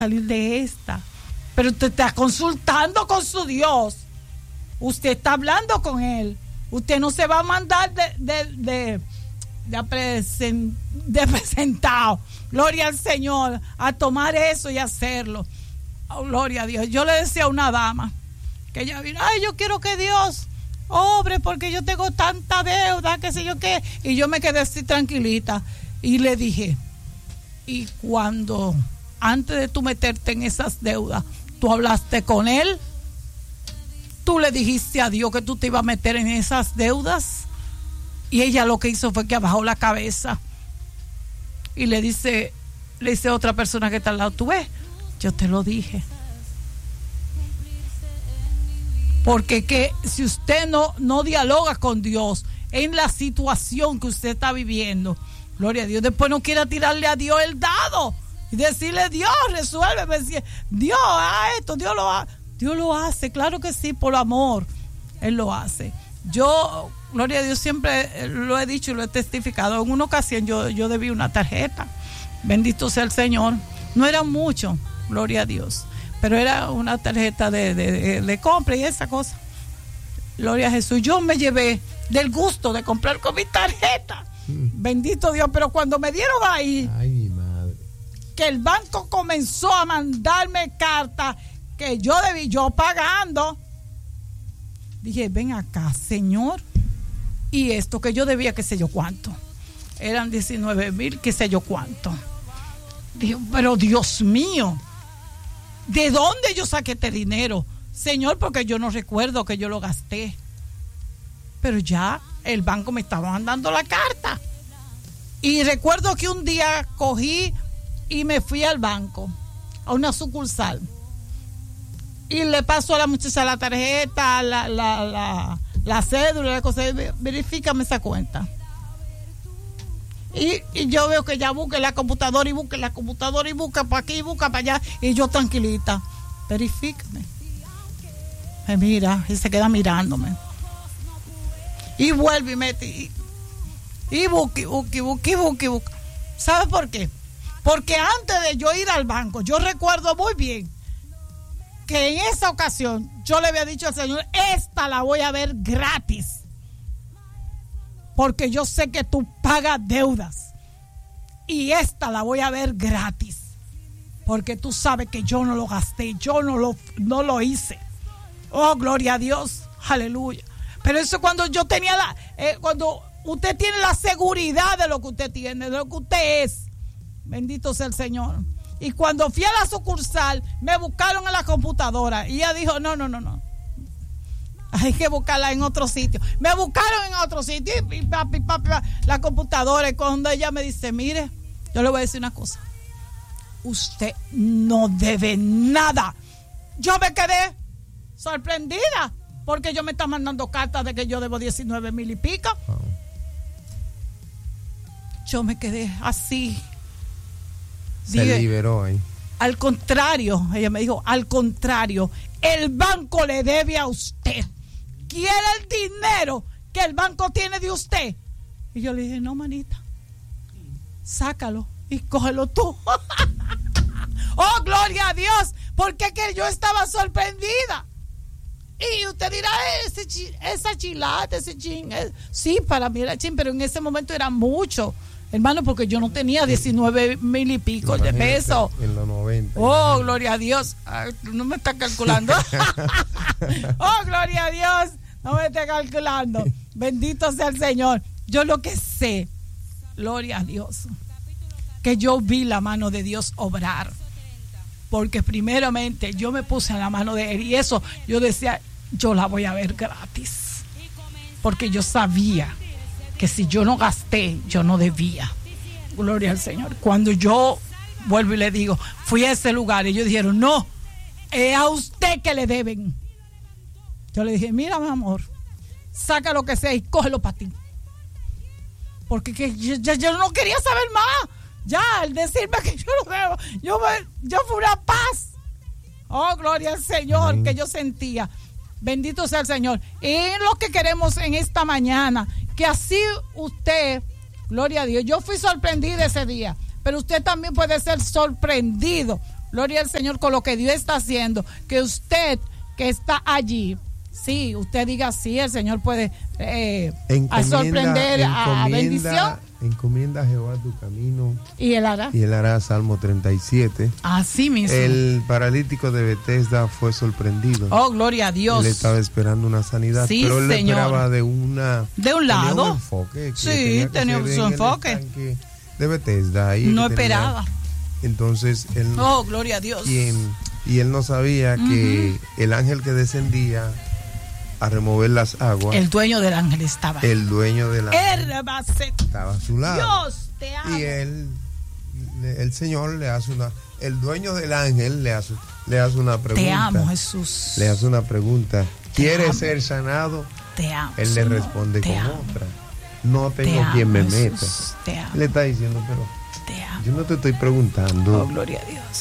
salir de esta. Pero usted está consultando con su Dios. Usted está hablando con Él. Usted no se va a mandar de presentado. Gloria al Señor. A tomar eso y hacerlo. Oh, gloria a Dios. Yo le decía a una dama que ella vino, ay, yo quiero que Dios obre porque yo tengo tanta deuda, qué sé yo qué. Y yo me quedé así tranquilita. Y le dije, y cuando, antes de tú meterte en esas deudas, tú hablaste con Él, tú le dijiste a Dios que tú te ibas a meter en esas deudas. Y ella lo que hizo fue que bajó la cabeza y le dice a otra persona que está al lado, tú ves, yo te lo dije. Porque que si usted no dialoga con Dios en la situación que usted está viviendo, gloria a Dios, después no quiera tirarle a Dios el dado y decirle, Dios, resuélveme, Dios, esto, Dios lo hace, claro que sí, por amor, Él lo hace. Yo, gloria a Dios, siempre lo he dicho y lo he testificado. En una ocasión yo debí una tarjeta, bendito sea el Señor, no era mucho, gloria a Dios, pero era una tarjeta de compra y esa cosa, gloria a Jesús. Yo me llevé del gusto de comprar con mi tarjeta, bendito Dios, pero cuando me dieron ahí, ay, mi madre, que el banco comenzó a mandarme cartas que yo debí, yo pagando, dije, ven acá, Señor, y esto que yo debía, qué sé yo cuánto, eran 19,000, qué sé yo cuánto. Dije, pero Dios mío, ¿de dónde yo saqué este dinero? Señor, porque yo no recuerdo que yo lo gasté. Pero ya el banco me estaba mandando la carta. Y recuerdo que un día cogí y me fui al banco, a una sucursal. Y le paso a la muchacha la tarjeta, la cédula, la cosa, verifícame esa cuenta. Y yo veo que ya busca la computadora y busca para aquí y busca para allá. Y yo tranquilita, verifícame. Me mira y se queda mirándome. Y vuelve y mete. Y busca. ¿Sabe por qué? Porque antes de yo ir al banco, yo recuerdo muy bien que en esa ocasión yo le había dicho al Señor, esta la voy a ver gratis. Porque yo sé que tú pagas deudas. Y esta la voy a ver gratis. Porque tú sabes que yo no lo gasté. Yo no lo hice. Oh, gloria a Dios. Aleluya. Pero eso cuando yo tenía cuando usted tiene la seguridad de lo que usted tiene, de lo que usted es. Bendito sea el Señor. Y cuando fui a la sucursal, me buscaron en la computadora. Y ella dijo, no. Hay que buscarla en otro sitio. Me buscaron en otro sitio y la computadora. Y cuando ella me dice, mire, yo le voy a decir una cosa. Usted no debe nada. Yo me quedé sorprendida porque yo me está mandando cartas de que yo debo 19,000 y pico. Yo me quedé así. Se liberó ahí. Al contrario, ella me dijo, al contrario, el banco le debe a usted. ¿Quiere el dinero que el banco tiene de usted? Y yo le dije, no, manita, sácalo y cógelo tú. Oh, gloria a Dios, porque que yo estaba sorprendida. Y usted dirá, esa chilata, ese chin, sí, para mí era chin, pero en ese momento era mucho, hermano, porque yo no tenía 19,000 y pico de pesos. En los 90. Oh, gloria a Dios. Ay, no me está calculando. Oh, gloria a Dios. No me está calculando. Bendito sea el Señor. Yo lo que sé, gloria a Dios, que yo vi la mano de Dios obrar. Porque primeramente yo me puse en la mano de Él. Y eso yo decía, yo la voy a ver gratis. Porque yo sabía que si yo no gasté, yo no debía. Gloria al Señor. Cuando yo vuelvo y le digo, fui a ese lugar, y ellos dijeron, no, es a usted que le deben. Yo le dije, mira, mi amor, saca lo que sea y cógelo para ti. Porque yo no quería saber más. Ya, el decirme que yo lo debo, yo fue una paz. Oh, gloria al Señor, que yo sentía. Bendito sea el Señor. Y es lo que queremos en esta mañana, que así usted, gloria a Dios, yo fui sorprendida ese día, pero usted también puede ser sorprendido gloria al Señor, con lo que Dios está haciendo, que usted que está allí, sí, usted diga sí, el Señor puede sorprender a bendición. Encomienda a Jehová tu camino y él hará. Y él hará, Salmo 37. Así mismo. El paralítico de Betesda fue sorprendido. Oh, gloria a Dios. Él estaba esperando una sanidad, sí, pero él Señor. Esperaba de un lado. Tenía un enfoque. Sí, tenía su enfoque. De Betesda. Ahí no esperaba. Entonces él. Oh, gloria a Dios. Y él no sabía que el ángel que descendía a remover las aguas. El dueño del ángel estaba. El dueño del ángel estaba a su lado. Dios, te amo. Y el Señor le hace el dueño del ángel le hace una pregunta. Te amo, Jesús. Le hace una pregunta. ¿Quieres ser sanado? Te amo. Él le responde con otra. No tengo quien me meta. Te amo. Le está diciendo, pero te amo. Yo no te estoy preguntando. Oh, gloria a Dios.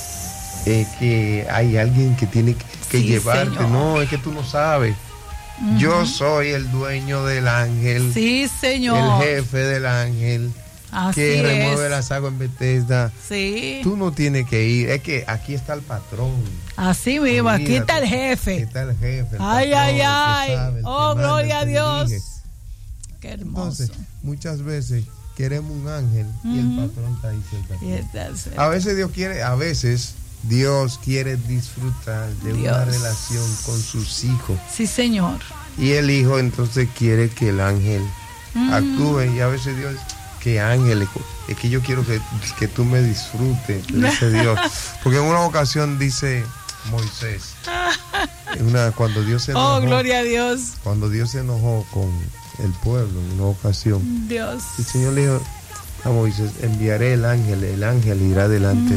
Que hay alguien que tiene que llevarte. Señor. No, es que tú no sabes. Yo soy el dueño del ángel. Sí, Señor. El jefe del ángel. Así que es. remueve las aguas en Betesda. Sí. Tú no tienes que ir. Es que aquí está el patrón. Así mismo, aquí está el jefe. Aquí está el jefe. Ay, ay, ay. Oh, gloria a Dios. Qué hermoso. Entonces, muchas veces queremos un ángel y el patrón está ahí cerca. A veces Dios quiere disfrutar de una relación con sus hijos. Sí, Señor. Y el hijo entonces quiere que el ángel actúe. Y a veces Dios, que ángel, es que yo quiero que tú me disfrutes, dice Dios. Porque en una ocasión dice Moisés, cuando Dios se enojó, oh, gloria a Dios. Cuando Dios se enojó con el pueblo en una ocasión, Dios. El Señor le dijo a Moisés, enviaré el ángel irá delante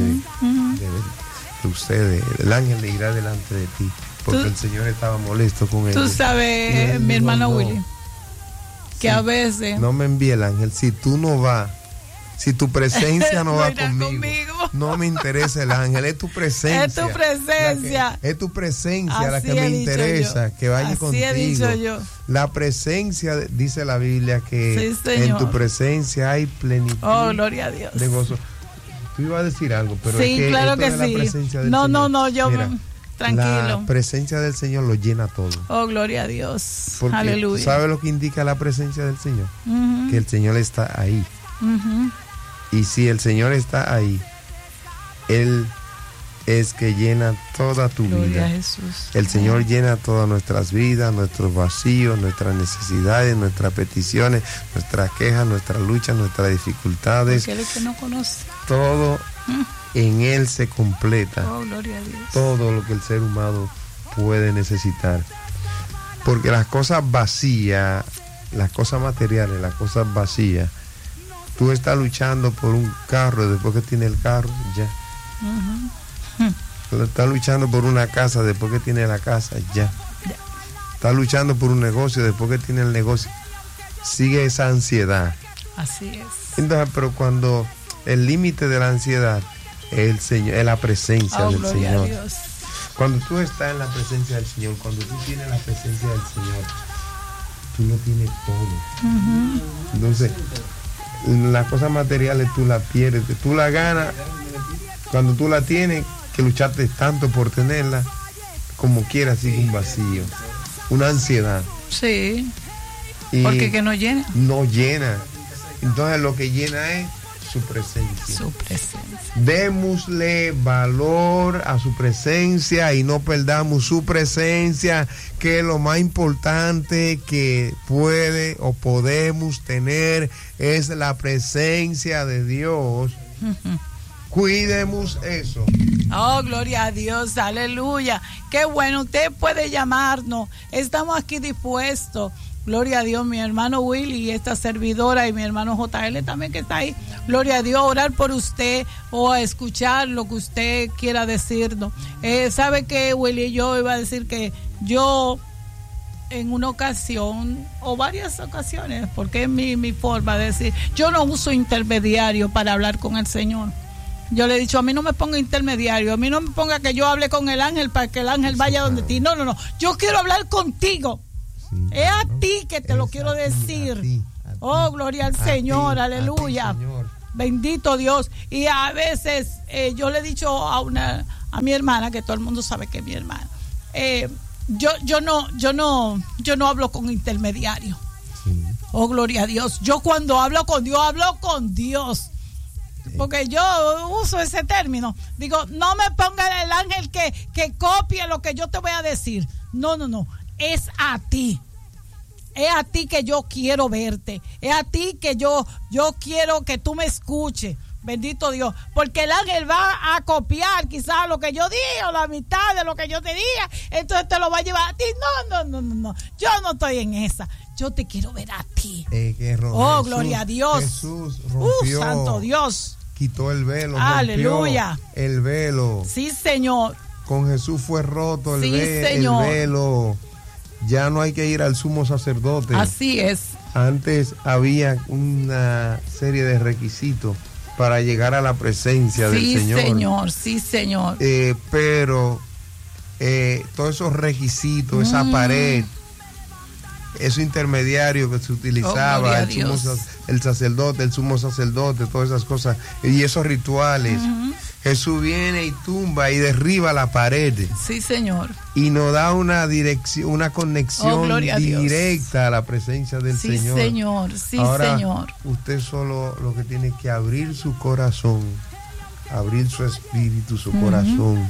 de ustedes, el ángel le irá delante de ti, porque el Señor estaba molesto con él. Tú sabes, mi hermano Willy, que a veces no me envíe el ángel, si tú no vas, si tu presencia no va conmigo, no me interesa el ángel, es tu presencia. Es tu presencia. Es tu presencia así la que me interesa, que vaya así contigo. He dicho yo. La presencia, dice la Biblia, que en tu presencia hay plenitud. Oh, gloria a Dios. De gozo. Tú ibas a decir algo, pero sí, es que claro que sí. La presencia del no, Señor, no, yo mira, tranquilo. La presencia del Señor lo llena todo. Oh, gloria a Dios. Porque, aleluya. ¿sabe lo que indica la presencia del Señor? Que el Señor está ahí. Y si el Señor está ahí, Él es que llena toda tu Gloria vida. A Jesús. El Señor llena todas nuestras vidas, nuestros vacíos, nuestras necesidades, nuestras peticiones, nuestras quejas, nuestras luchas, nuestras dificultades. Porque Él es que no conoce. Todo en Él se completa. Oh, gloria a Dios. Todo lo que el ser humano puede necesitar. Porque las cosas vacías, las cosas materiales, las cosas vacías, tú estás luchando por un carro, después que tienes el carro, ya. Estás luchando por una casa, después que tienes la casa, ya. Estás luchando por un negocio, después que tienes el negocio. Sigue esa ansiedad. Así es. Entonces, pero cuando el límite de la ansiedad es el Señor, es la presencia del Señor. Cuando tú estás en la presencia del Señor, cuando tú tienes la presencia del Señor, tú lo tienes todo. Entonces, las cosas materiales tú las pierdes, tú las ganas. Cuando tú la tienes, que luchaste tanto por tenerla, como quieras sigue un vacío, una ansiedad. Sí. Porque que no llena. No llena. Entonces lo que llena es su presencia. Su presencia. Démosle valor a su presencia y no perdamos su presencia, que lo más importante que puede o podemos tener es la presencia de Dios. Cuidemos eso. Oh, gloria a Dios, aleluya. Qué bueno, usted puede llamarnos. Estamos aquí dispuestos. Gloria a Dios, mi hermano Willy y esta servidora y mi hermano JL también que está ahí. Gloria a Dios, orar por usted o a escuchar lo que usted quiera decirnos. ¿Sabe qué, Willy? Yo iba a decir que yo en una ocasión o varias ocasiones, porque es mi forma de decir, yo no uso intermediario para hablar con el Señor. Yo le he dicho, a mí no me ponga intermediario, a mí no me ponga que yo hable con el ángel para que el ángel vaya donde ti. No, yo quiero hablar contigo. Sí, es a ti que te lo quiero decir. A ti. Oh, gloria al Señor, aleluya. Bendito Dios. Y a veces yo le he dicho a mi hermana, que todo el mundo sabe que es mi hermana, yo no hablo con intermediario. Sí. Oh, gloria a Dios. Yo cuando hablo con Dios. Porque yo uso ese término. Digo, no me ponga el ángel que copie lo que yo te voy a decir. No. Es a ti. Es a ti que yo quiero verte. Es a ti que yo quiero que tú me escuches. Bendito Dios. Porque el ángel va a copiar quizás lo que yo diga o la mitad de lo que yo te diga. Entonces te lo va a llevar a ti. No. Yo no estoy en esa. Yo te quiero ver a ti. Jesús, gloria a Dios. Jesús rompió, santo Dios. Quitó el velo. Aleluya. El velo. Sí, Señor. Con Jesús fue roto el velo. Ya no hay que ir al sumo sacerdote. Así es. Antes había una serie de requisitos para llegar a la presencia del Señor. Sí, Señor. Pero todos esos requisitos, esa pared, ese intermediario que se utilizaba, el sacerdote, el sumo sacerdote, todas esas cosas y esos rituales. Jesús viene y tumba y derriba la pared. Sí, Señor. Y nos da una dirección, una conexión directa a la presencia del Señor. Sí, Ahora, Señor. Usted solo lo que tiene que abrir su corazón, abrir su espíritu, su corazón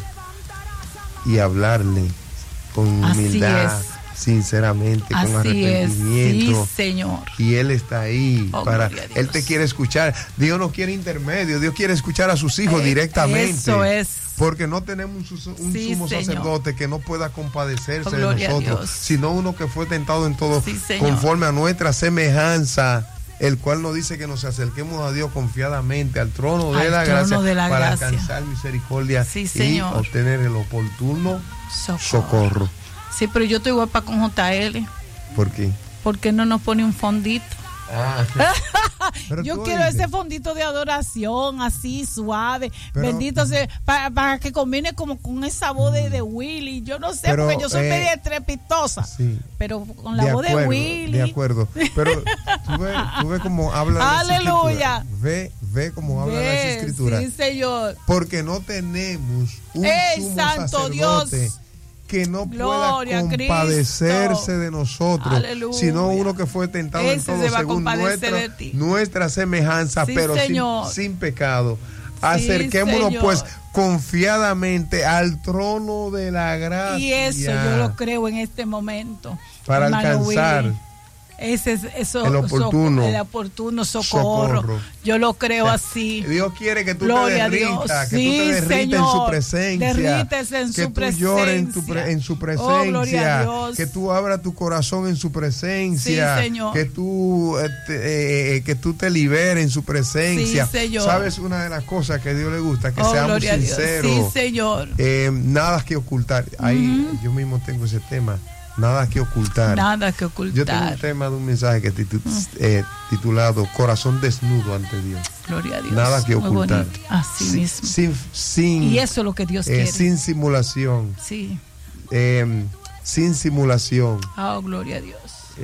y hablarle con humildad, sinceramente, con arrepentimiento. Sí, Señor. Y Él está ahí Él te quiere escuchar. Dios no quiere intermedio, Dios quiere escuchar a sus hijos directamente. Eso es. Porque no tenemos un sumo sacerdote que no pueda compadecerse de nosotros, sino uno que fue tentado en todo conforme a nuestra semejanza, el cual nos dice que nos acerquemos a Dios confiadamente al trono de la gracia para alcanzar misericordia y obtener el oportuno socorro. Sí, pero yo estoy guapa con JL. ¿Por qué? Porque no nos pone un fondito. Yo quiero ese fondito de adoración así suave, bendito sea, para que combine como con esa voz de Willy. Yo no sé, porque yo soy media estrepitosa, pero con la voz de Willy. De acuerdo, pero tú ves cómo habla. Aleluya. Ve cómo habla las escrituras. Sí, Señor. Porque no tenemos un sumo santo sacerdote Dios que no pueda compadecerse de nosotros, sino uno que fue tentado en todo según nuestra semejanza, pero sin pecado. Acerquémonos pues confiadamente al trono de la gracia. Y eso yo lo creo en este momento. Para alcanzar el oportuno socorro. Yo lo creo así. Dios quiere que tú te derritas, que tú te derrites en su presencia, que tú llores en su presencia, que tú abras tu corazón en su presencia, que tú te liberes en su presencia. ¿Sabes una de las cosas que a Dios le gusta? Que seamos sinceros. Sí, Señor. Nada que ocultar. Ahí yo mismo tengo ese tema. Nada que ocultar. Yo tengo un tema de un mensaje que titulado Corazón desnudo ante Dios. Gloria a Dios. Nada que ocultar. Así mismo. Y eso es lo que Dios quiere. Sin simulación. Sí. Sin simulación. Oh, gloria a Dios.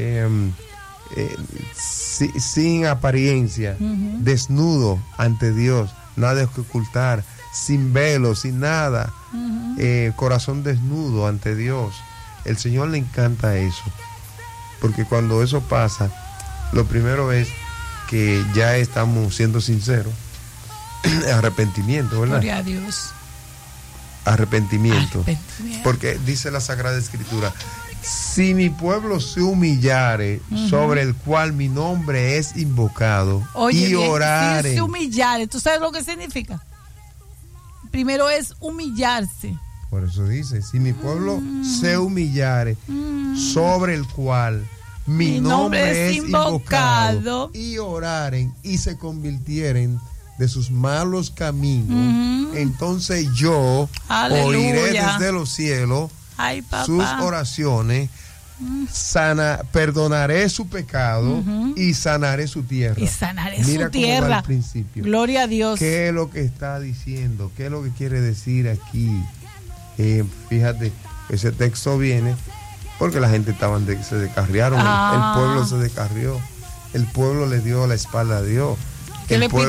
Sin apariencia. Desnudo ante Dios. Nada que ocultar. Sin velo, sin nada. Corazón desnudo ante Dios. El Señor le encanta eso, porque cuando eso pasa, lo primero es que ya estamos siendo sinceros. Arrepentimiento, ¿verdad? Gloria a Dios. Arrepentimiento. Porque dice la Sagrada Escritura: si mi pueblo se humillare, sobre el cual mi nombre es invocado, y orare. Si se humillare, ¿tú sabes lo que significa? Primero es humillarse. Por eso dice, si mi pueblo se humillare, sobre el cual mi nombre es invocado, y oraren y se convirtieren de sus malos caminos, entonces yo oiré desde los cielos sus oraciones, perdonaré su pecado y sanaré su tierra. Mira su tierra. Cómo va al principio. Gloria a Dios. ¿Qué es lo que está diciendo? ¿Qué es lo que quiere decir aquí? Fíjate, ese texto viene porque la gente se descarriaron, el pueblo se descarrió, el pueblo le dio la espalda a Dios, el pueblo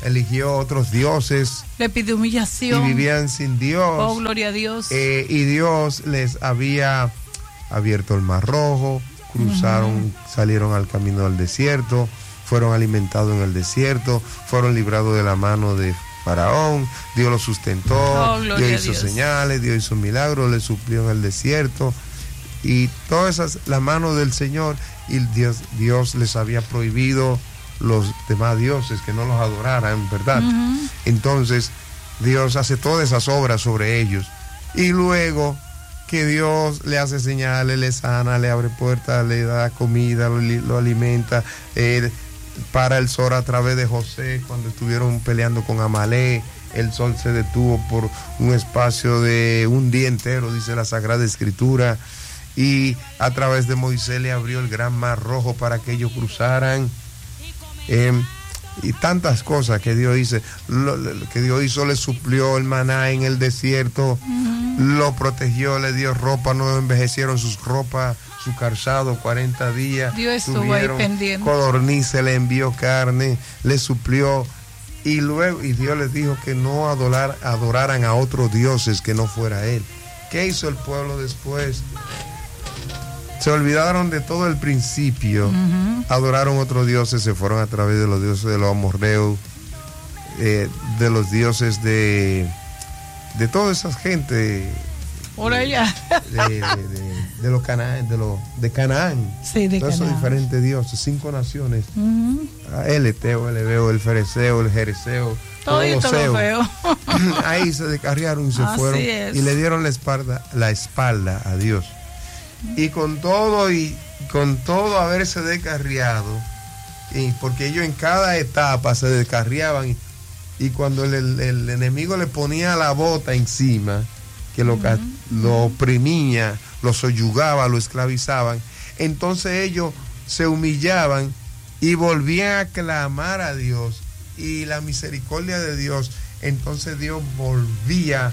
eligió otros dioses. Le pidió humillación. Y vivían sin Dios. Oh, gloria a Dios. Y Dios les había abierto el Mar Rojo, cruzaron, salieron al camino del desierto, fueron alimentados en el desierto, fueron librados de la mano de Faraón, Dios los sustentó, Dios hizo señales, Dios hizo milagros, les suplió en el desierto. Y todas esas, la mano del Señor, y Dios les había prohibido los demás dioses que no los adoraran, ¿verdad? Entonces Dios hace todas esas obras sobre ellos, y luego que Dios le hace señales, le sana, le abre puertas, le da comida, lo alimenta, para el sol a través de José. Cuando estuvieron peleando con Amalek, el sol se detuvo por un espacio de un día entero, dice la Sagrada Escritura, y a través de Moisés le abrió el gran Mar Rojo para que ellos cruzaran, y tantas cosas que Dios hizo. Le suplió el maná en el desierto, lo protegió, le dio ropa, no envejecieron sus ropas, su calzado 40 días. Dios estuvo ahí pendiente. Codornices, le envió carne, le suplió, y Dios les dijo que no adoraran a otros dioses que no fuera Él. ¿Qué hizo el pueblo después? Se olvidaron de todo el principio, adoraron otros dioses, se fueron a través de los dioses de los amorreos, de los dioses de toda esa gente. Por allá. De los Canaán, de Canaán. Sí, de todos Canaán. Esos diferentes dioses, 5 naciones. El Eteo, el Ebeo, el Fereceo, el Jereseo, todos los Zeus. Ahí se descarriaron y se fueron. Y le dieron la espalda a Dios. Y con todo haberse descarriado, porque ellos en cada etapa se descarriaban, y cuando el enemigo le ponía la bota encima, que lo oprimía, lo soyugaba, lo esclavizaban, entonces ellos se humillaban y volvían a clamar a Dios y la misericordia de Dios. Entonces Dios volvía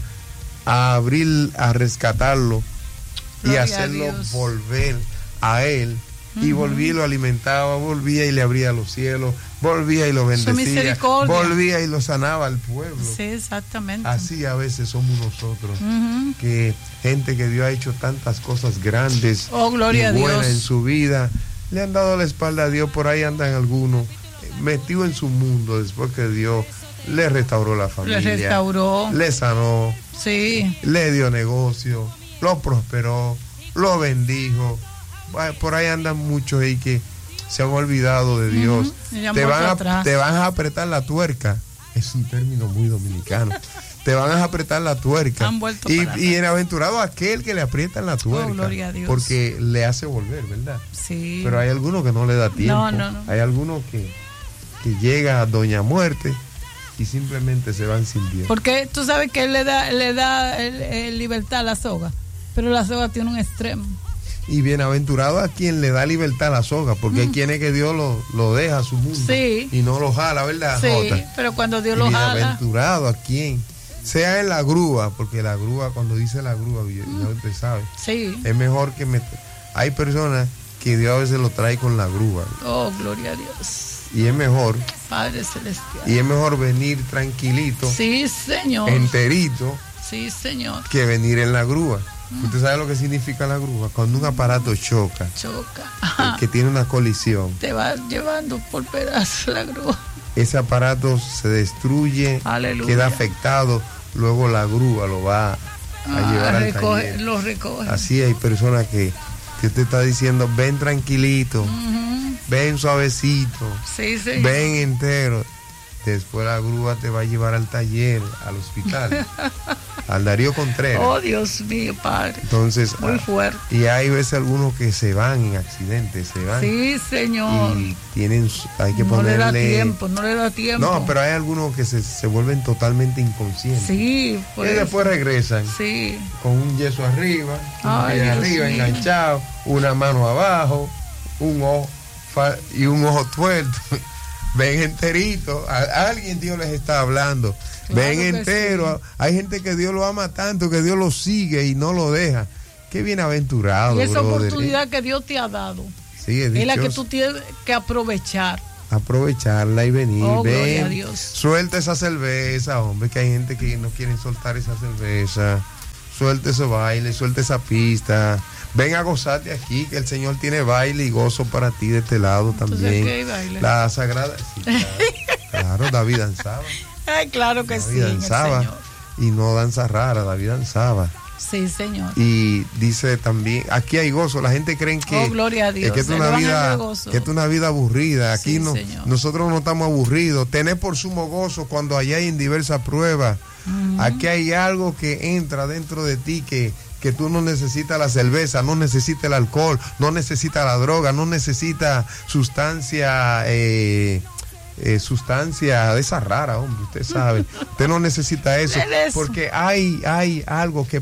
a rescatarlo y hacerlo volver a Él, y volvía y lo alimentaba, volvía y le abría los cielos, volvía y lo bendecía, volvía y lo sanaba al pueblo. Sí, exactamente. Así a veces somos nosotros, que gente que Dios ha hecho tantas cosas grandes gloria y buenas a Dios en su vida, le han dado la espalda a Dios. Por ahí andan algunos metidos en su mundo después que Dios le restauró la familia, le sanó, le dio negocio, lo prosperó, lo bendijo. Por ahí andan muchos ahí que se han olvidado de Dios. Te van a apretar la tuerca. Es un término muy dominicano. Te van a apretar la tuerca. Y bienaventurado aquel que le aprietan la tuerca. Gloria a Dios. Porque le hace volver, ¿verdad? Sí. Pero hay algunos que no le da tiempo. No. Hay algunos que llega a Doña Muerte y simplemente se van sin Dios. Porque tú sabes que Él le da libertad a la soga, pero la soga tiene un extremo. Y bienaventurado a quien le da libertad a la soga, porque hay quienes que Dios lo deja a su mundo y no lo jala, ¿verdad, Jota? Sí, pero cuando Dios lo jala. Bienaventurado a quien sea en la grúa, porque la grúa, cuando dice la grúa, ya usted sabe, es mejor que hay personas que Dios a veces lo trae con la grúa. Oh, gloria a Dios. Y es mejor, Padre Celestial, y es mejor venir tranquilito, sí, Señor, enterito, sí, Señor, que venir en la grúa. ¿Usted sabe lo que significa la grúa? Cuando un aparato choca, que tiene una colisión, te va llevando por pedazos la grúa. Ese aparato se destruye, queda afectado, luego la grúa lo va a llevar al taller. Lo recoge. Así hay personas que usted está diciendo, ven tranquilito, ven suavecito, ven entero. Después la grúa te va a llevar al taller, al hospital, al Darío Contreras. Oh, Dios mío, Padre. Entonces, muy fuerte. Y hay veces algunos que se van en accidentes, se van. Sí, Señor. Y hay que ponerle... No le da tiempo. No, pero hay algunos que se vuelven totalmente inconscientes. Sí, y después regresan. Sí. Con un yeso arriba, un pie arriba enganchado, una mano abajo, un ojo y un ojo tuerto. Ven enterito, a alguien Dios les está hablando. Ven entero. Sí. Hay gente que Dios lo ama tanto que Dios lo sigue y no lo deja. Qué bienaventurado. Y esa oportunidad que Dios te ha dado, sí, es la que tú tienes que aprovechar. aprovecharla y venir. Gloria a Dios. Suelta esa cerveza, hombre, que hay gente que no quiere soltar esa cerveza. Suelta ese baile, suelta esa pista. Ven a gozarte aquí, que el Señor tiene baile y gozo para ti de este lado también. ¿Qué baile? La sagrada, sí, claro, David danzaba. Ay, claro que David sí, danzaba, el Señor. y no danza rara, David danzaba. Sí, Señor. Y dice también, aquí hay gozo. La gente cree que, gloria a Dios, que es una vida aburrida. Aquí sí, no, nosotros no estamos aburridos. Tener por sumo gozo cuando allá hay en diversas pruebas. Aquí hay algo que entra dentro de ti que tú no necesitas la cerveza, no necesitas el alcohol, no necesitas la droga, no necesitas sustancia sustancia de esa rara, hombre, usted sabe. Usted no necesita eso, porque hay algo que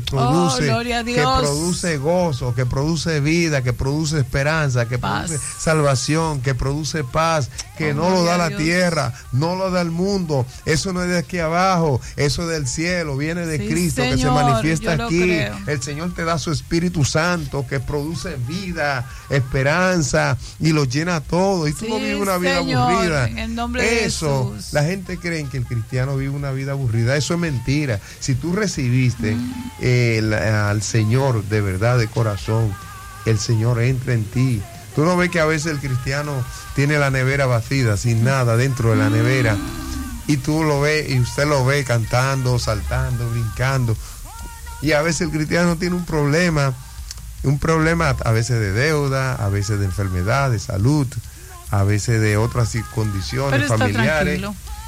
produce gozo, que produce vida, que produce esperanza, que produce salvación, que produce paz, que no lo da la tierra, no lo da el mundo. Eso no es de aquí abajo, eso es del cielo, viene de Cristo, Señor, que se manifiesta aquí. Creo. El Señor te da su Espíritu Santo que produce vida, esperanza y lo llena todo. Y tú no vives una vida aburrida. Eso, la gente cree que el cristiano vive una vida aburrida. Eso es mentira. Si tú recibiste al Señor de verdad, de corazón, el Señor entra en ti. Tú no ves que a veces el cristiano tiene la nevera vacía, sin nada dentro de la nevera, y tú lo ves, y usted lo ve cantando, saltando, brincando, y a veces el cristiano tiene un problema a veces de deuda, a veces de enfermedad, de salud, a veces de otras condiciones familiares,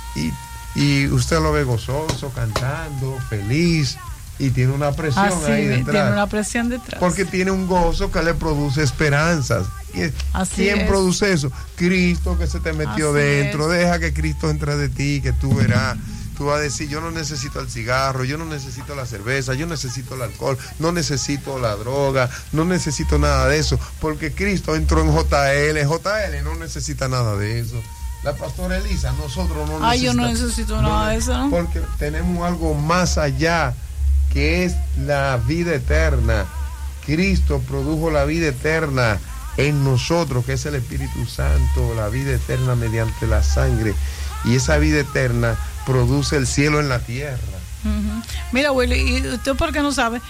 y usted lo ve gozoso, cantando, feliz, y tiene una presión ahí detrás. Tiene una presión detrás. Porque tiene un gozo que le produce esperanzas. ¿Quién produce eso? Cristo, que se te metió dentro. Deja que Cristo entre de ti, que tú verás. Tú vas a decir, yo no necesito el cigarro, yo no necesito la cerveza, yo necesito el alcohol, no necesito la droga, no necesito nada de eso, porque Cristo entró en JL no necesita nada de eso. La pastora Elisa, nosotros no necesitamos. Yo no necesito nada de eso, ¿no? Porque tenemos algo más allá, que es la vida eterna. Cristo produjo la vida eterna en nosotros, que es el Espíritu Santo, la vida eterna mediante la sangre. Y esa vida eterna produce el cielo en la tierra. Mira, Willy, y usted por qué no sabe,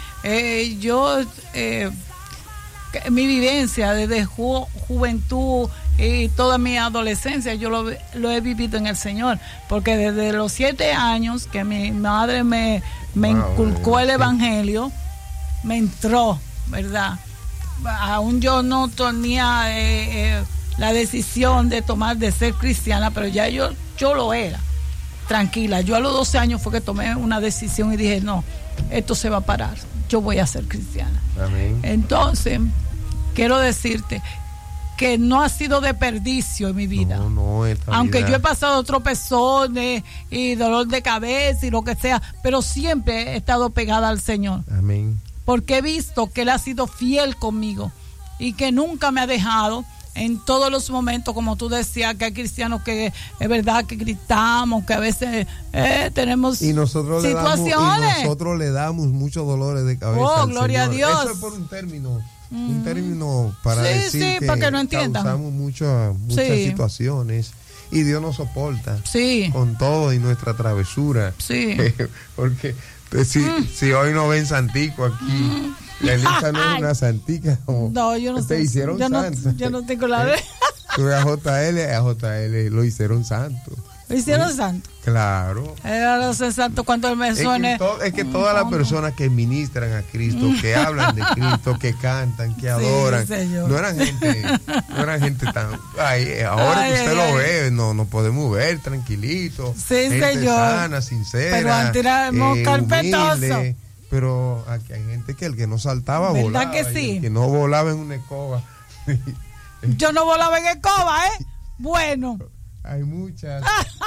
mi vivencia desde juventud y toda mi adolescencia, yo lo he vivido en el Señor, porque desde los 7 años que mi madre me inculcó el Evangelio, me entró, ¿verdad? Aún yo no tenía la decisión de ser cristiana, pero ya yo lo era, tranquila. Yo a los 12 años fue que tomé una decisión y dije, no, esto se va a parar, yo voy a ser cristiana. Amén. Entonces, quiero decirte que no ha sido desperdicio en mi vida. Aunque yo he pasado tropezones y dolor de cabeza y lo que sea, pero siempre he estado pegada al Señor. Amén. Porque he visto que Él ha sido fiel conmigo y que nunca me ha dejado en todos los momentos, como tú decías, que hay cristianos que es verdad que gritamos, que a veces tenemos y nosotros situaciones. Nosotros le damos muchos dolores de cabeza. Oh, gloria Señor. a Dios. Eso es por un término para decir que para que no entiendan. Causamos muchas situaciones y Dios nos soporta con todo y nuestra travesura. Porque si hoy no ven santico aquí, la Elisa no es una santica. No, yo no sé. Te hicieron santo. Yo no tengo la vez. Tú ves a JL lo hicieron santo. ¿Lo hicieron santo? Claro. No sé santo cuando me suene. Es que todas las personas que ministran a Cristo, que hablan de Cristo, que cantan, que adoran, no eran gente tan. Ahora que usted lo ve, no podemos ver tranquilito. Sí, gente señor. sana, sincera. Pero antes éramos carpetosos. Pero aquí hay gente que el que no saltaba ¿verdad volaba. Que sí? El que no volaba en una escoba. Yo no volaba en escoba, Bueno. Hay muchas.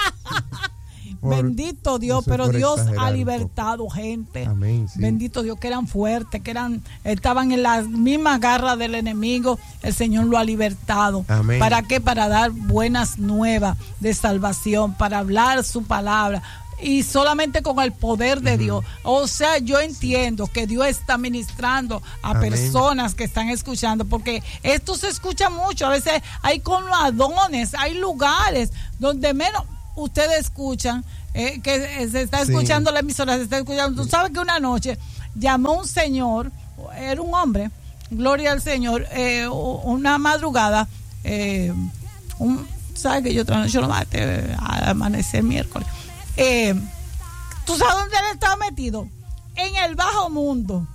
Bendito Dios, pero Dios ha libertado gente. Amén, sí. Bendito Dios, que eran fuertes, que estaban en las mismas garras del enemigo. El Señor lo ha libertado. Amén. ¿Para qué? Para dar buenas nuevas de salvación, para hablar su palabra. y solamente con el poder de Dios. O sea, yo entiendo que Dios está ministrando a personas que están escuchando, porque esto se escucha mucho. A veces hay colmadones, hay lugares donde menos ustedes escuchan, que se está escuchando la emisora, se está escuchando. Tú sabes que una noche llamó un señor, era un hombre, gloria al Señor, una madrugada, sabes que yo otra noche lo maté al amanecer miércoles. ¿Tú sabes dónde él estaba metido? En el bajo mundo.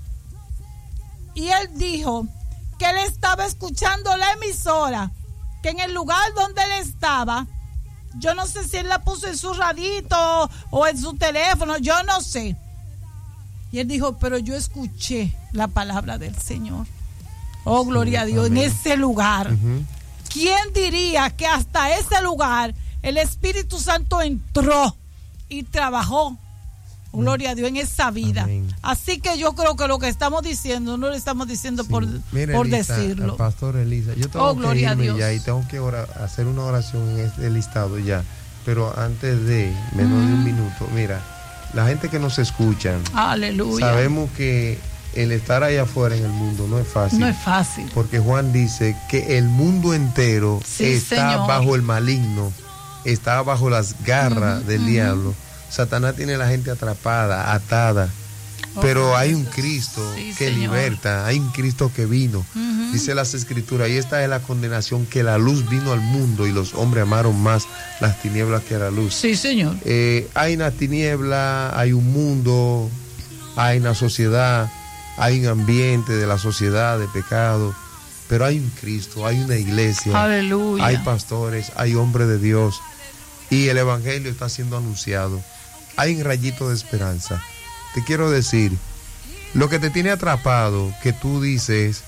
Y él dijo que él estaba escuchando la emisora, que en el lugar donde él estaba, yo no sé si él la puso en su radito o en su teléfono, yo no sé. Y él dijo, pero yo escuché la palabra del Señor. Oh, gloria a Dios, en ese lugar. ¿Quién diría que hasta ese lugar el Espíritu Santo entró y trabajó? Gloria a Dios, en esa vida. Amén. Así que yo creo que lo que estamos diciendo, no lo estamos diciendo por decirlo. Pastor Elisa, yo tengo que irme ya y tengo que hacer una oración en este listado ya. Pero antes de menos de un minuto, mira, la gente que nos escucha, aleluya, sabemos que el estar allá afuera en el mundo no es fácil. No es fácil. Porque Juan dice que el mundo entero está bajo el maligno, está bajo las garras del diablo. Satanás tiene a la gente atrapada, atada. Pero hay un Cristo que liberta, hay un Cristo que vino. Dice las Escrituras, y esta es la condenación, que la luz vino al mundo y los hombres amaron más las tinieblas que la luz. Sí, Señor. Hay una tiniebla, hay un mundo, hay una sociedad, hay un ambiente de la sociedad de pecado, pero hay un Cristo, hay una iglesia, aleluya, hay pastores, hay hombres de Dios, y el evangelio está siendo anunciado. Hay un rayito de esperanza. Te quiero decir, lo que te tiene atrapado, que tú dices,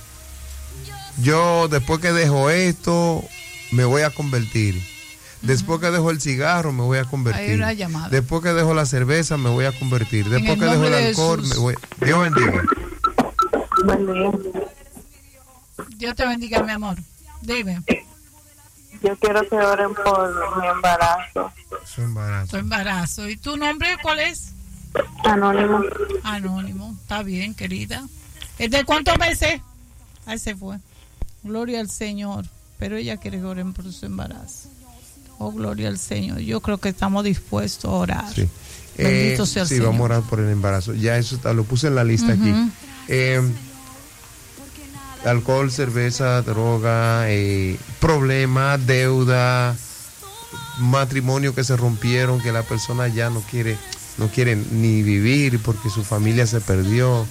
yo después que dejo esto me voy a convertir, después que dejo el cigarro me voy a convertir, después que dejo la cerveza me voy a convertir, después que dejo el alcohol me voy. Dios bendiga. Buen día. Dios te bendiga, mi amor. Dime. Yo quiero que oren por mi embarazo. Su embarazo. ¿Y tu nombre cuál es? Anónimo. Anónimo. Está bien, querida. ¿De cuántos meses? Ahí se fue. Gloria al Señor. Pero ella quiere que oren por su embarazo. Oh, gloria al Señor. Yo creo que estamos dispuestos a orar. Sí. Bendito sea el Señor. Vamos a orar por el embarazo. Ya eso está, lo puse en la lista aquí. Alcohol, cerveza, droga, problemas, deuda, matrimonio que se rompieron, que la persona ya no quiere ni vivir porque su familia se perdió,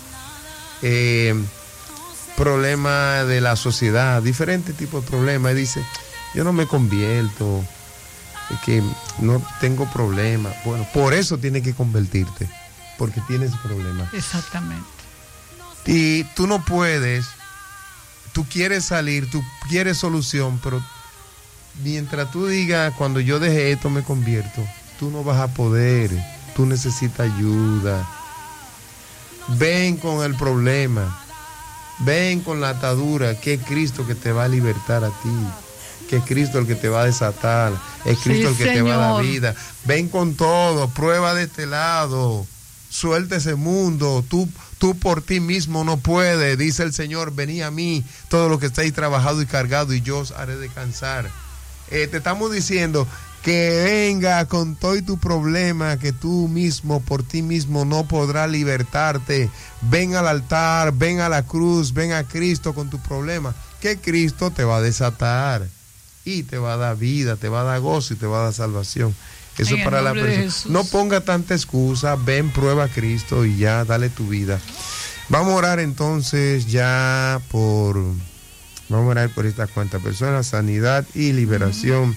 problemas de la sociedad, diferentes tipos de problemas. Y dice, yo no me convierto, es que no tengo problemas. Bueno, por eso tienes que convertirte, porque tienes problemas. Exactamente. Y tú no puedes. Tú quieres salir, tú quieres solución, pero mientras tú digas, cuando yo deje esto me convierto, tú no vas a poder, tú necesitas ayuda. Ven con el problema, ven con la atadura, que es Cristo que te va a libertar a ti, que es Cristo el que te va a desatar, es Cristo el que te va a dar vida. Ven con todo, prueba de este lado, suelta ese mundo, tú por ti mismo no puedes, dice el Señor, venid a mí, todos los que estáis trabajados y cargados, y yo os haré descansar. Te estamos diciendo que venga con todo y tu problema, que tú mismo, por ti mismo, no podrás libertarte. Ven al altar, ven a la cruz, ven a Cristo con tu problema, que Cristo te va a desatar y te va a dar vida, te va a dar gozo y te va a dar salvación. Eso es para la persona. No ponga tanta excusa, ven, prueba a Cristo y ya, dale tu vida. Vamos a orar entonces ya vamos a orar por esta cuanta persona, sanidad y liberación.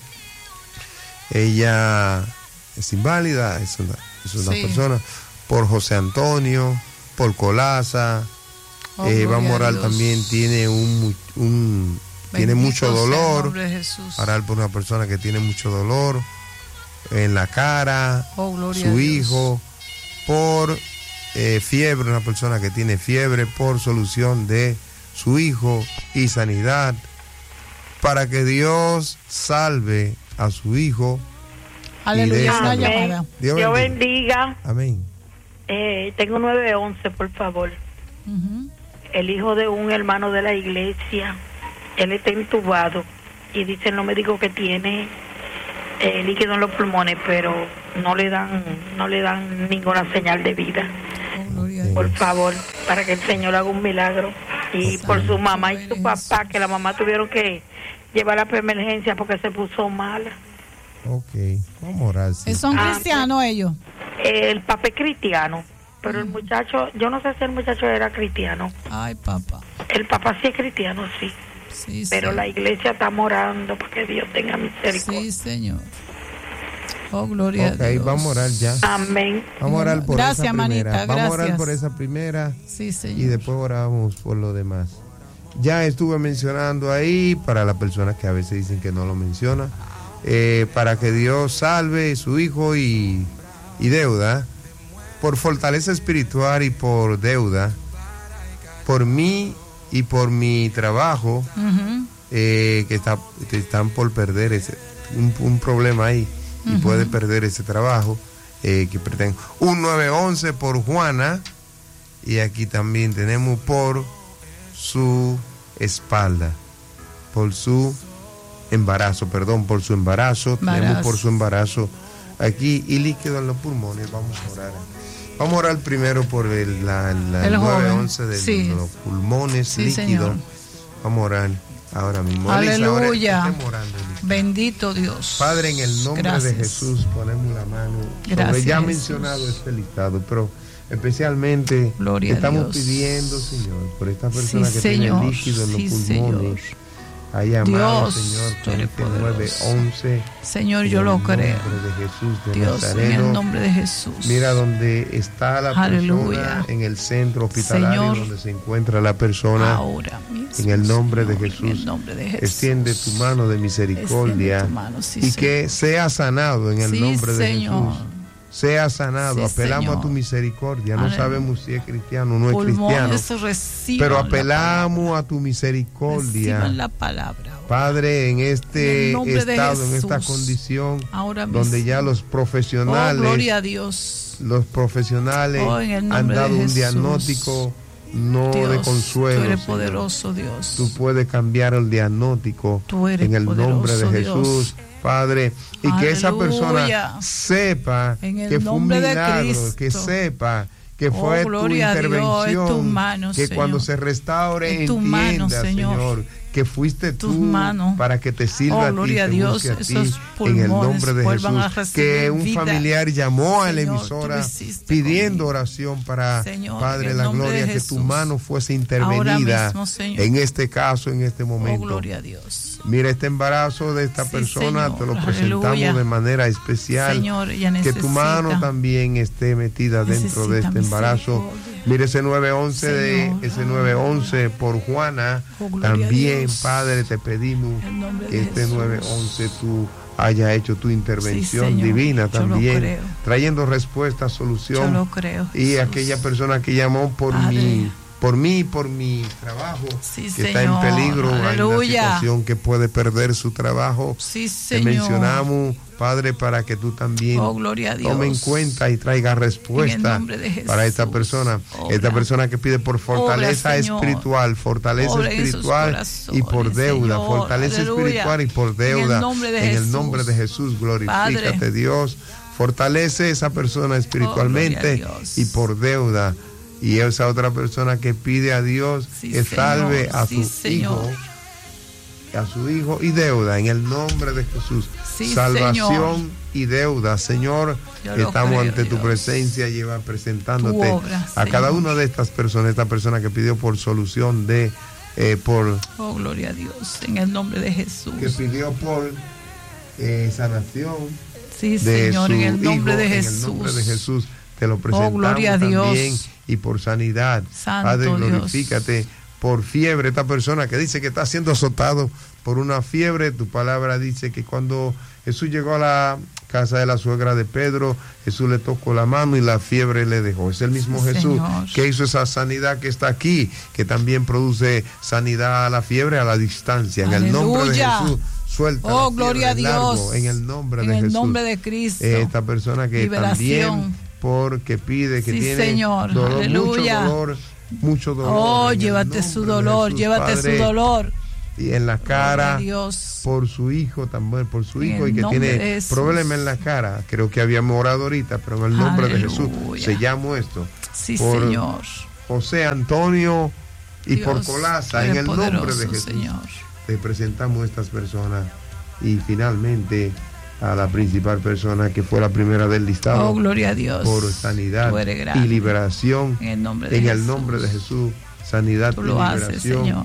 Ella es inválida, es una persona. Por José Antonio, por Colaza. Vamos a orar también, tiene tiene mucho dolor. Orar por una persona que tiene mucho dolor en la cara, su hijo, por fiebre, una persona que tiene fiebre, por solución de su hijo y sanidad, para que Dios salve a su hijo Aleluya, una Amén. llamada. Dios bendiga. Amén. Tengo 911, por favor. El hijo de un hermano de la iglesia, él está entubado y dicen los médicos que tiene líquido en los pulmones, pero no le dan ninguna señal de vida. Por favor, para que el Señor haga un milagro. Y por su mamá y su papá, que la mamá tuvieron que llevarla para emergencia porque se puso mala. Ok, vamos a orar. Sí. ¿Son cristianos ellos? El papá es cristiano, pero el muchacho, yo no sé si el muchacho era cristiano. Ay, papá. El papá sí es cristiano, sí. Sí, pero sí. la iglesia está orando para que Dios tenga misericordia. Sí, Señor. Oh, gloria a Dios. Ok, vamos a orar ya. Amén. Vamos a orar por Gracias, esa primera. manita, Vamos a orar gracias. por esa primera. Sí, Señor. Y después oramos por lo demás. Ya estuve mencionando ahí, para las personas que a veces dicen que no lo menciona, para que Dios salve su hijo y deuda, por fortaleza espiritual y por deuda, por mí y por mi trabajo, que están por perder un problema ahí, y puede perder ese trabajo, que pretende. Un 911 por Juana, y aquí también tenemos por su espalda, por su embarazo, tenemos por su embarazo aquí y líquido en los pulmones. Vamos a orar. Vamos a orar primero por el 911 de los pulmones, líquido. Señor. Vamos a orar ahora mismo. Aleluya. Elisa, orando, Elisa. Bendito Dios. Padre, en el nombre Gracias. de Jesús ponemos la mano Gracias, sobre ya Jesús. mencionado este listado, pero especialmente Gloria a estamos Dios. pidiendo, Señor, por esta persona Sí, que Señor. tiene líquido en los Sí, pulmones. Hay amado, Dios, Señor, tú con eres este poderoso. 911. Señor, yo lo creo. En el nombre de Jesús de Dios, Nazareno. en el nombre de Jesús. Mira donde está la Aleluya. persona, en el centro hospitalario, Señor, donde se encuentra la persona. Ahora mismo, En el nombre de Señor, Jesús, en el nombre de Jesús. extiende tu mano de misericordia. Extiende tu mano, sí, y que Señor. sea sanado en el Sí, nombre de Señor. Jesús. Sea sanado, Sí, apelamos Señor. a tu misericordia. No Aleluya. sabemos si es cristiano o no es cristiano, Pulmones reciban pero la apelamos a tu palabra. misericordia. Reciban la palabra. Padre, en En este el nombre de estado, en esta Jesús. condición, Ahora mismo. donde ya los Oh, profesionales, gloria a Dios. los profesionales Oh, en el han nombre de dado un Jesús. diagnóstico no Dios, de consuelo. tú eres Señor. poderoso, Dios. Tú puedes cambiar el diagnóstico Tú eres en el nombre de poderoso, Jesús, Padre, y que esa persona Aleluya. sepa En el que fue un nombre de milagro, Cristo. que sepa que Oh, fue tu gloria a Dios, intervención, es tu mano, que Señor. cuando se restaure Es tu mano, entienda, Señor. Señor, que fuiste Tus tú manos. para que te sirva Oh, a ti, gloria a te Dios, busque a ti, esos en el pulmones nombre de vuelvan a Jesús, recibir que un vida. familiar llamó a la Señor, emisora tú lo hiciste pidiendo conmigo. oración para, Señor, Padre, en el la nombre gloria, de que tu Jesús. mano fuese Ahora intervenida mismo, Señor. en este caso, en este Oh, momento. gloria a Dios. Mira este embarazo de esta Sí, persona, Señor. te lo Aleluya. presentamos de manera especial. Señor, ella que necesita. tu mano también esté metida dentro de Necesita este embarazo. misericordia. Mira ese 911 Señor. ese 911 por Juana. Oh, gloria a También, Dios. Padre, te pedimos En el nombre que de este Jesús. 911 tú haya hecho tu intervención Sí, Señor. divina Yo lo también, creo. trayendo respuesta, Yo solución. lo creo. Y Jesús. aquella persona que llamó por Padre. mí y por mi trabajo, Sí, que está en Señor. peligro, hay una Aleluya. situación que puede perder su trabajo. Sí, Te Señor. mencionamos, Padre, para que tú también Oh, gloria a Dios. tome en cuenta y traiga En el respuesta nombre de Jesús. para esta persona. Obra. Esta persona que pide por fortaleza Obra, Señor. espiritual, fortaleza Obra en sus espiritual y por corazones, deuda, Señor. fortaleza Aleluya. espiritual y por deuda. En el nombre de En el Jesús. nombre de Jesús, glorifícate, Padre. Dios. Fortalece esa persona espiritualmente gloria a Dios. y por deuda. Y esa otra persona que pide a Dios Sí, que salve Señor. a Sí, su Señor. hijo y deuda en el nombre de Jesús. Sí, Salvación Señor. y deuda, Señor. Yo lo Estamos creo, ante tu Dios. presencia, lleva presentándote Tu obra, a cada Señor. una de estas personas, esta persona que pidió por solución de por Oh, gloria a Dios. En el nombre de Jesús. que pidió por sanación Sí, de Señor. su En el nombre hijo, de en Jesús. el nombre de Jesús te lo presentamos gloria a Dios. también y por sanidad. Santo Padre, Dios. glorifícate por fiebre, esta persona que dice que está siendo azotado por una fiebre. Tu palabra dice que cuando Jesús llegó a la casa de la suegra de Pedro, Jesús le tocó la mano y la fiebre le dejó. Es el mismo Sí, Jesús Señor. que hizo esa sanidad que está aquí, que también produce sanidad a la fiebre a la distancia. En el nombre de Aleluya. Jesús, suelta. Oh, gloria a Dios. Largo, en el nombre de Jesús. En el nombre de Cristo. Esta persona que liberación. También porque pide, que sí, tiene Señor. dolor, Aleluya. mucho dolor. Oh, llévate su dolor, Jesús, llévate Padre, su dolor. Y en la cara, Dios. por su hijo también, por su hijo, En y que tiene problemas en la cara. Creo que habíamos orado ahorita, pero en el nombre de Jesús sellamos esto. Sí, por Señor. José Antonio y Dios, por Colasa, en el nombre de Jesús, Señor. te presentamos a estas personas y finalmente a la principal persona que fue la primera del listado. Oh, gloria a Dios. Por sanidad y liberación. En el nombre de Jesús. Sanidad Tú y lo liberación. haces, Señor.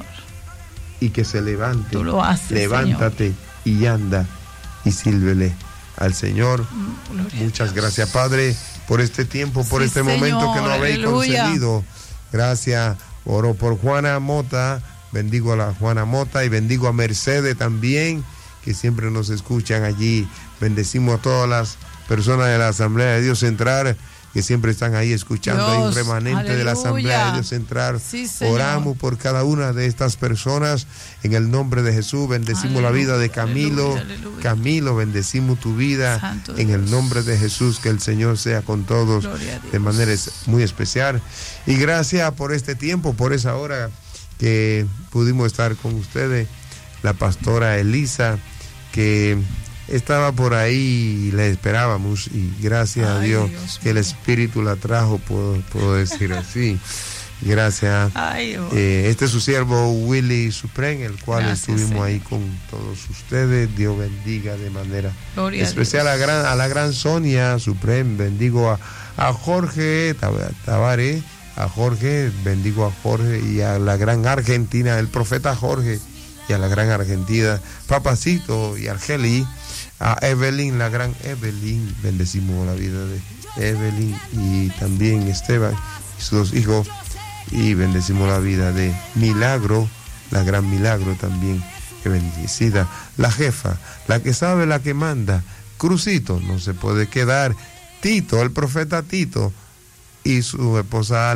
Y que se levante. Tú lo haces, levántate, Señor. Y anda y sírvele al Señor. Muchas gracias, Padre, por este tiempo, por este momento que nos habéis concedido. Gracias. Oro por Juana Mota. Bendigo a la Juana Mota y bendigo a Mercedes también, que siempre nos escuchan allí. Bendecimos a todas las personas de la Asamblea de Dios Central que siempre están ahí escuchando. Hay un remanente, aleluya, de la Asamblea de Dios Central. Sí, oramos por cada una de estas personas en el nombre de Jesús. Bendecimos, aleluya, la vida de Camilo. Aleluya, aleluya. Camilo, bendecimos tu vida. Santo en Dios. El nombre de Jesús. Que el Señor sea con todos de manera muy especial. Y gracias por este tiempo, por esa hora que pudimos estar con ustedes. La pastora Elisa, que estaba por ahí y la esperábamos, y gracias a Dios que el Espíritu la trajo, puedo decir así. Gracias. Este es su siervo Willy Supreme, el cual estuvimos ahí con todos ustedes. Dios bendiga de manera especial a la gran Sonia Supreme. Bendigo a Jorge Tavares, a Jorge, bendigo a Jorge y a la gran Argentina, el profeta Jorge, y a la gran Argentina, Papacito y Argeli, a Evelyn, la gran Evelyn, bendecimos la vida de Evelyn y también Esteban y sus dos hijos, y bendecimos la vida de Milagro, la gran Milagro también, que bendecida, la jefa, la que sabe, la que manda, Crucito, no se puede quedar, Tito, el profeta Tito, y su esposa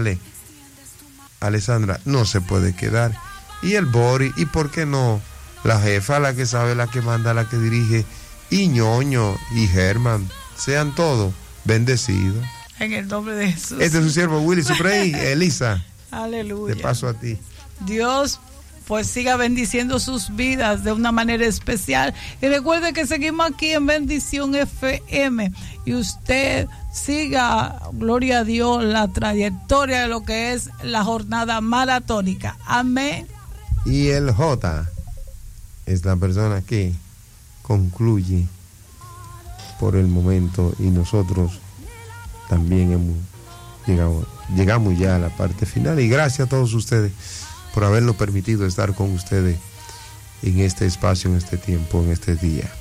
Alessandra, no se puede quedar, y el Bori, y por qué no, la jefa, la que sabe, la que manda, la que dirige, y Ñoño y Germán, sean todos bendecidos. En el nombre de Jesús. Este es su siervo Willy Supreme. Elisa. Aleluya. Te paso a ti. Dios pues siga bendiciendo sus vidas de una manera especial. Y recuerde que seguimos aquí en Bendición FM. Y usted siga, gloria a Dios, la trayectoria de lo que es la jornada maratónica. Amén. Y el J es la persona que concluye por el momento, y nosotros también llegamos ya a la parte final, y gracias a todos ustedes por habernos permitido estar con ustedes en este espacio, en este tiempo, en este día.